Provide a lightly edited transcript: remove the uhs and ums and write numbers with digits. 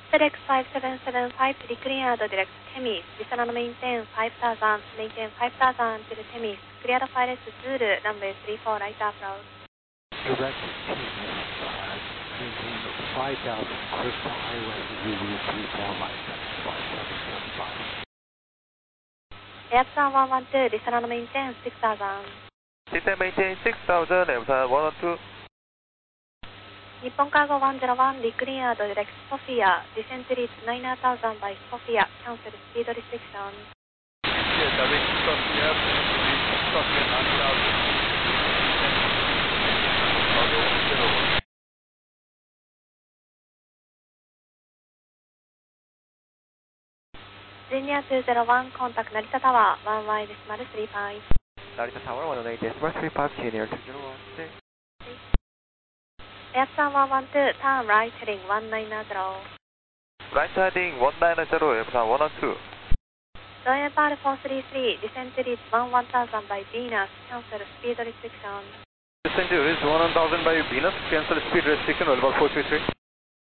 FedEx 5775 declared direct Temis, descend maintain 5000, maintain 5000 till Temis, clear the pilot Zulu, runway 34 right approach. Direct Temis, maintain 5000, Crystal Highway, Zulu 34 right, 5775. Airplan 112, descend maintain 6000. Descend maintain 6000, Airplan 112. Nippon Cargo 101, declared direct Sofia, descent reach 9000 by Sofia, cancel speed restriction. Yeah, direct Sofia, reach Sofia 9000. Junior 201, contact Narita Tower, 11.35. Narita Tower, 18.35, Junior 201. Airplan 112, turn right heading 190. Right heading 190, Airplan 112. Join Nepal 433, descent reach 1000 by Venus, cancel speed restriction. Descent reach 1000 by Venus, cancel speed restriction, Airplan 433.